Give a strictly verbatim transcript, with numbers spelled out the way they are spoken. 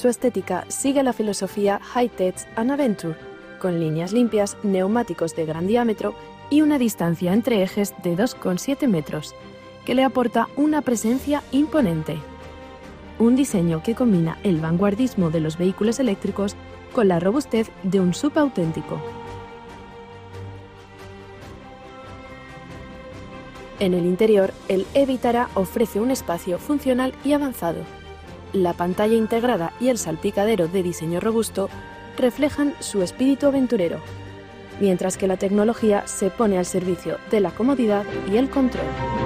Su estética sigue la filosofía High-Tech and Adventure, con líneas limpias, neumáticos de gran diámetro y una distancia entre ejes de dos coma siete metros, que le aporta una presencia imponente. Un diseño que combina el vanguardismo de los vehículos eléctricos con la robustez de un S U V auténtico. En el interior, el e-Vitara ofrece un espacio funcional y avanzado. La pantalla integrada y el salpicadero de diseño robusto reflejan su espíritu aventurero, mientras que la tecnología se pone al servicio de la comodidad y el control.